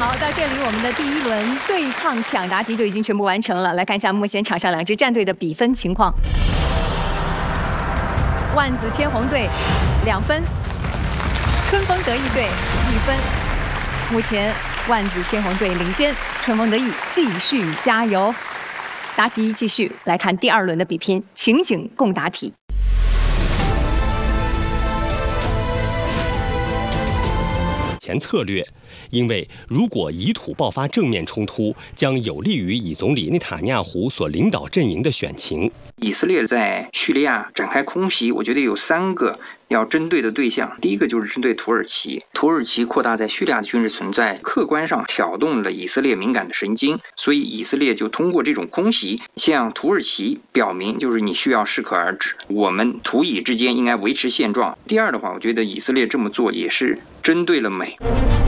好，到这里我们的第一轮对抗抢答题就已经全部完成了。来看一下目前场上两支战队的比分情况。万紫千红队2分，春风得意队1分。目前万紫千红队领先，春风得意继续加油。答题继续，来看第2轮的比拼，情景共答题。 前策略，因为如果以土爆发正面冲突，将有利于以总理内塔尼亚胡所领导阵营的选情。 以色列在叙利亚展开空袭，我觉得有3个要针对的对象。第一个就是针对土耳其，土耳其扩大在叙利亚的军事存在，客观上挑动了以色列敏感的神经，所以以色列就通过这种空袭向土耳其表明，就是你需要适可而止，我们土以之间应该维持现状。第二的话，我觉得以色列这么做也是针对了美。